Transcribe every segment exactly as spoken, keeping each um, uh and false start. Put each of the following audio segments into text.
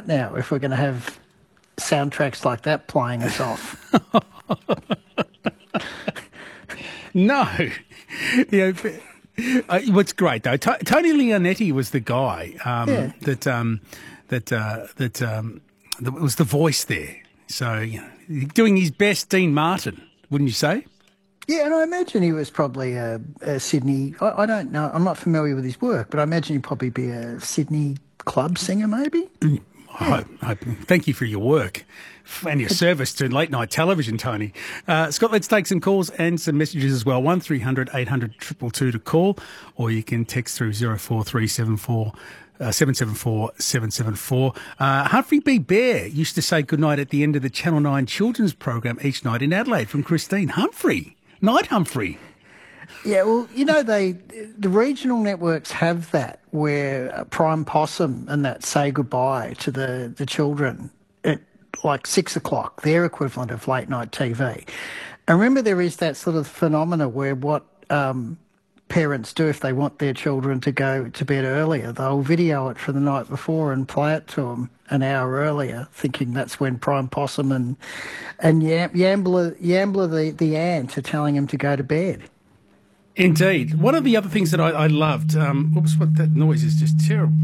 now if we're going to have soundtracks like that playing us off. No. Yeah, but, uh, what's great though, T- Tony Leonetti was the guy um, Yeah. that um, that uh, that um, that was the voice there. So you know, doing his best, Dean Martin, wouldn't you say? Yeah, and I imagine he was probably a, a Sydney. I, I don't know. I'm not familiar with his work, but I imagine he'd probably be a Sydney club singer, maybe. I hope, I hope. Thank you for your work and your service to late night television, Tony. Uh, Scott, let's take some calls and some messages as well. One three hundred eight hundred two two two to call, or you can text through zero four three seven four. Uh, seven seven four seven seven four. Uh, Humphrey B. Bear used to say goodnight at the end of the Channel nine children's program each night in Adelaide from Christine. Humphrey. Night Humphrey. Yeah, well, you know, they the regional networks have that where uh, Prime Possum and that say goodbye to the, the children at like six o'clock, their equivalent of late night T V. And remember, there is that sort of phenomena where what um, parents do if they want their children to go to bed earlier, they'll video it for the night before and play it to them an hour earlier, thinking that's when Prime Possum and and Yam, Yambler, Yambler the, the ant are telling him to go to bed. Indeed. One of the other things that I, I loved, um, oops, what that noise is just terrible.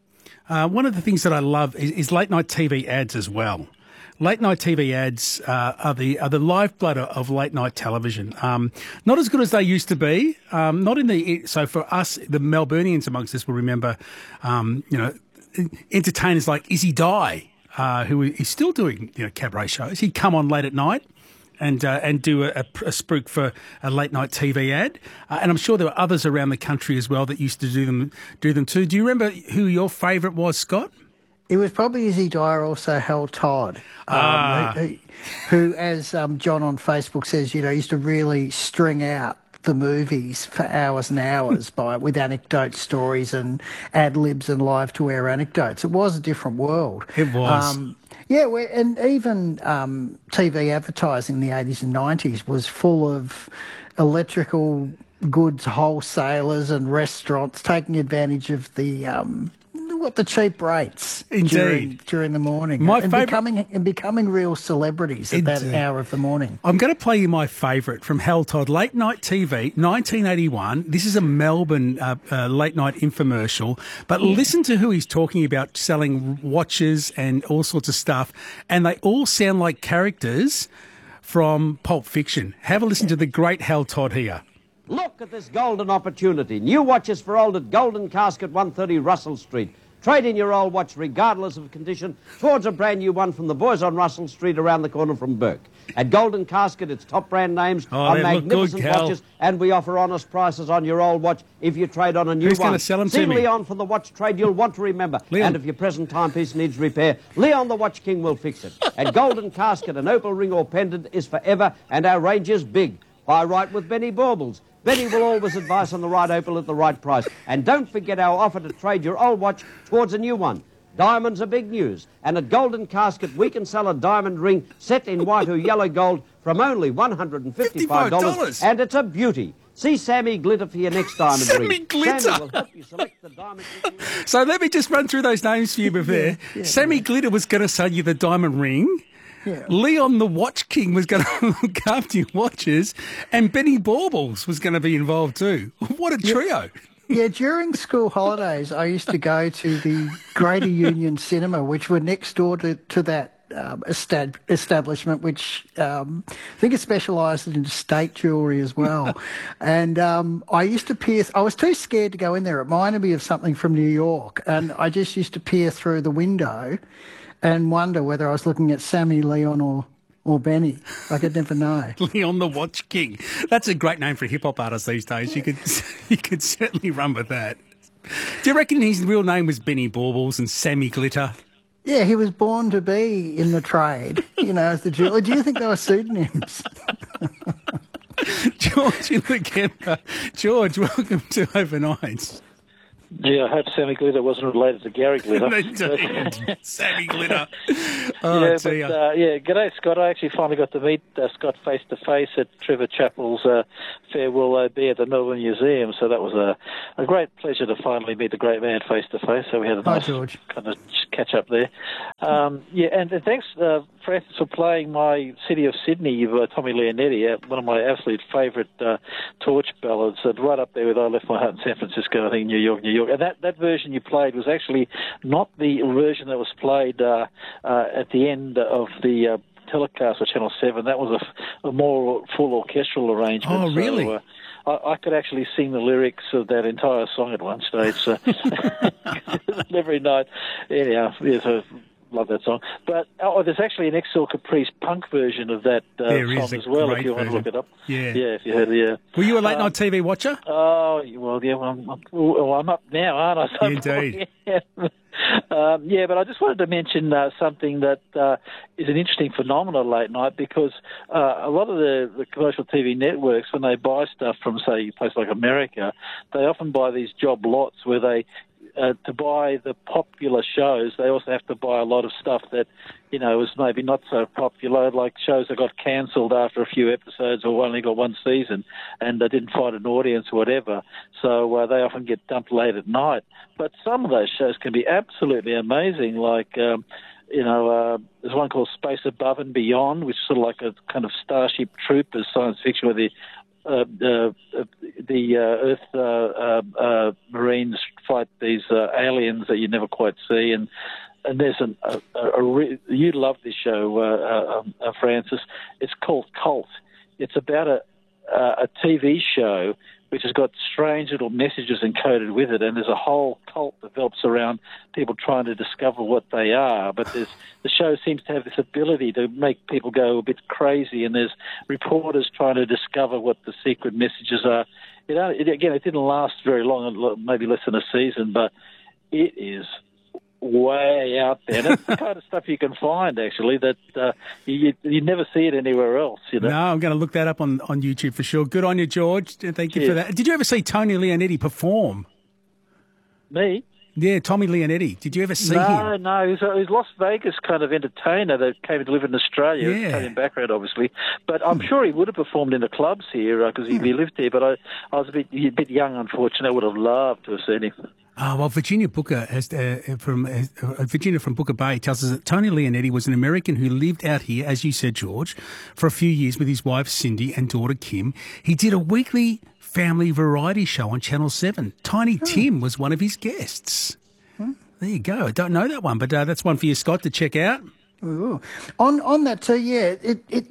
Uh, one of the things that I love is, is late night T V ads as well. Late night T V ads uh, are the are the lifeblood of late night television. Um, not as good as they used to be. Um, not in the so for us, the Melburnians amongst us will remember, um, you know, entertainers like Izzy Dye, uh, who is still doing you know cabaret shows. He'd come on late at night and uh, and do a, a, a spruik for a late night T V ad. Uh, and I'm sure there were others around the country as well that used to do them do them too. Do you remember who your favourite was, Scott? It was probably Izzy Dyer, also Hal Todd, um, Ah. who, who, as um, John on Facebook says, you know, used to really string out the movies for hours and hours by with anecdote stories and ad libs and live to air anecdotes. It was a different world. It was. Um, yeah, we and even um, T V advertising in the eighties and nineties was full of electrical goods wholesalers and restaurants taking advantage of the um, what the cheap rates Indeed. during, during the morning. My and favourite- becoming and becoming real celebrities at that Indeed. hour of the morning. I'm going to play you my favourite from Hal Todd, Late Night T V, nineteen eighty-one. This is a Melbourne uh, uh, late night infomercial, but listen to who he's talking about selling watches and all sorts of stuff, and they all sound like characters from Pulp Fiction. Have a listen to the great Hal Todd here. Look at this golden opportunity. New watches for old at Golden Casket, one thirty Russell Street. Trade in your old watch regardless of condition towards a brand new one from the boys on Russell Street around the corner from Burke. At Golden Casket, it's top brand names Oh, on they look magnificent good, Cal. watches, and we offer honest prices on your old watch if you trade on a new Who's one. gonna sell 'em to See me? Leon for the watch trade you'll want to remember. Leon. And if your present timepiece needs repair, Leon the Watch King will fix it. At Golden Casket, an opal ring or pendant is forever, and our range is big. Buy right with Benny Baubles. Benny will always advise on the right opal at the right price. And don't forget our offer to trade your old watch towards a new one. Diamonds are big news, and at Golden Casket we can sell a diamond ring set in white or yellow gold from only one hundred fifty-five dollars, fifty-five dollars. and it's a beauty. See Sammy Glitter for your next diamond Sammy ring. Glitter. Sammy will help you select the diamond ring. So let me just run through those names for you before. yeah, Sammy Glitter was going to sell you the diamond ring. Yeah. Leon the Watch King was going to look after your watches, and Benny Baubles was going to be involved too. What a trio! Yeah, during school holidays, I used to go to the Greater Union Cinema, which were next door to, to that um, estab- establishment, which um, I think it specialised in state jewellery as well. And um, I used to peer, I was too scared to go in there. It reminded me of something from New York. And I just used to peer through the window and wonder whether I was looking at Sammy, Leon or, or Benny. I could never know. Leon the Watch King. That's a great name for a hip hop artist these days. You could you could certainly run with that. Do you reckon his real name was Benny Baubles and Sammy Glitter? Yeah, he was born to be in the trade, you know, as the jeweller. Do you think they were pseudonyms? George in the Kemper. George, welcome to Overnights. Yeah, I hope Sammy Glitter wasn't related to Gary Glitter. Indeed. Sammy Glitter. Oh, yeah, dear. but, uh, yeah, g'day, Scott. I actually finally got to meet uh, Scott face-to-face at Trevor Chappell's uh, Farewell O B at the Melbourne Museum, so that was a, a great pleasure to finally meet the great man face-to-face, so we had a Hi, nice George. kind of catch-up there. Um, yeah, and, and thanks, uh, Francis, for playing my City of Sydney by Tommy Leonetti, uh, one of my absolute favourite uh, torch ballads, uh, right up there with I Left My Heart in San Francisco, I think New York, New York. And that, that version you played was actually not the version that was played uh, uh, at the end of the uh, telecast of Channel seven. That was a, a more full orchestral arrangement. Oh, really? So, uh, I, I could actually sing the lyrics of that entire song at one stage. So every night. Anyhow, yeah, so love that song. But oh, there's actually an Exel Caprice punk version of that uh, song as well, if you want to look it up. Yeah. Yeah, if you heard it, yeah. Were you a late Um, night T V watcher? Oh, well, yeah, well, I'm, I'm, well, I'm up now, aren't I? So Indeed. Yeah. Um, yeah, but I just wanted to mention uh, something that uh, is an interesting phenomenon late night, because uh, a lot of the, the commercial T V networks, when they buy stuff from, say, a place like America, they often buy these job lots where they, uh, to buy the popular shows, they also have to buy a lot of stuff that, you know, was maybe not so popular, like shows that got cancelled after a few episodes or only got one season and they didn't find an audience or whatever. So uh, they often get dumped late at night. But some of those shows can be absolutely amazing, like, um, you know, uh, there's one called Space Above and Beyond, which is sort of like a kind of Starship Troopers science fiction where the Uh, uh, the uh, Earth uh, uh, uh, Marines fight these uh, aliens that you never quite see, and and there's an, a, a, a re- you'd love this show, uh, uh, uh, Francis. It's called Cult. It's about a a T V show which has got strange little messages encoded with it, and there's a whole cult that develops around people trying to discover what they are. But there's, the show seems to have this ability to make people go a bit crazy, and there's reporters trying to discover what the secret messages are. You know, it, again, it didn't last very long, maybe less than a season, but it is way out there. And it's the kind of stuff you can find, actually, that uh, you you never see it anywhere else. You know? No, I'm going to look that up on, on YouTube for sure. Good on you, George. Thank you Yeah. for that. Did you ever see Tony Leonetti perform? Me? Yeah, Tommy Leonetti. Did you ever see no, him? No, He's a, he's a Las Vegas kind of entertainer that came to live in Australia, Yeah. Italian background, obviously. But I'm sure he would have performed in the clubs here because uh, he, he lived here. But I, I was a bit, a bit young, unfortunately. I would have loved to have seen him. Oh, well, Virginia Booker has, uh, from uh, Virginia from Booker Bay tells us that Tony Leonetti was an American who lived out here, as you said, George, for a few years with his wife Cindy and daughter Kim. He did a weekly family variety show on Channel seven. Tiny oh. Tim was one of his guests. Hmm. There you go. I don't know that one, but uh, that's one for you, Scott, to check out. Ooh. On on that too, yeah, it, it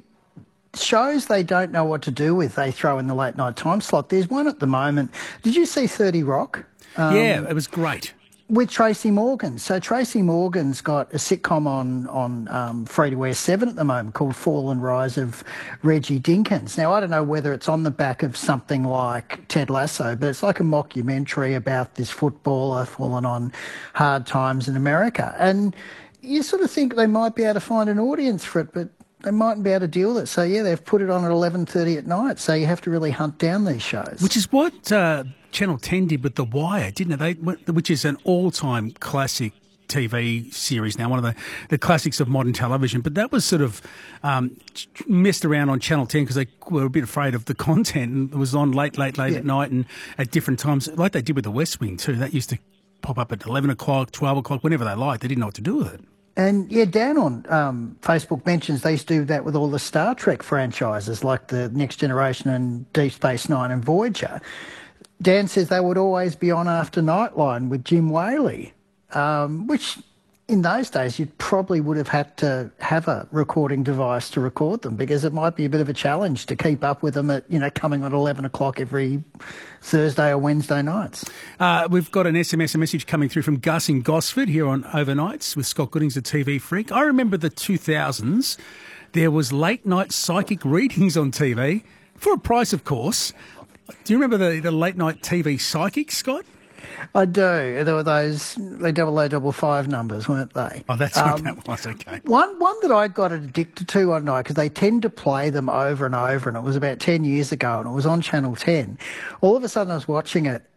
shows they don't know what to do with. They throw in the late night time slot. There's one at the moment. Did you see thirty Rock? Um, yeah, it was great. With Tracy Morgan. So Tracy Morgan's got a sitcom on, on um, free-to-air seven at the moment called Fall and Rise of Reggie Dinkins. Now, I don't know whether it's on the back of something like Ted Lasso, but it's like a mockumentary about this footballer falling on hard times in America. And you sort of think they might be able to find an audience for it, but they mightn't be able to deal with it. So, yeah, they've put it on at eleven thirty at night, so you have to really hunt down these shows. Which is what uh, Channel ten did with The Wire, didn't it? They, which is an all-time classic T V series now, one of the, the classics of modern television. But that was sort of um, messed around on Channel ten because they were a bit afraid of the content, and it was on late, late, late yeah. at night and at different times, like they did with The West Wing too. That used to pop up at eleven o'clock, twelve o'clock, whenever they liked. They didn't know what to do with it. And, yeah, Dan on um, Facebook mentions they used to do that with all the Star Trek franchises like the Next Generation and Deep Space Nine and Voyager. Dan says they would always be on after Nightline with Jim Whaley, um, which in those days you probably would have had to have a recording device to record them because it might be a bit of a challenge to keep up with them at, you know, coming on eleven o'clock every Thursday or Wednesday nights. Uh, we've got an S M S, a message coming through from Gus in Gosford here on Overnights with Scott Goodings, a T V freak. I remember the two thousands. There was late night psychic readings on T V for a price, of course. Do you remember the, the late night T V psychics, Scott? I do. There were those they double O double five numbers, weren't they? Oh, that's um, what that was. Okay. One one that I got addicted to one night because they tend to play them over and over, and it was about ten years ago, and it was on Channel ten. All of a sudden, I was watching it,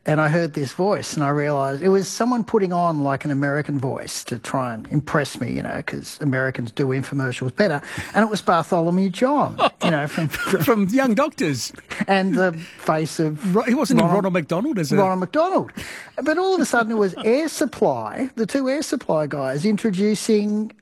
and I heard this voice, and I realised it was someone putting on like an American voice to try and impress me, you know, because Americans do infomercials better. And it was Bartholomew John, you know, from from Young Doctors, and the face of he wasn't Ronald, in Ronald McDonald as a Ronald McDonald. But all of a sudden, it was Air Supply, the two Air Supply guys, introducing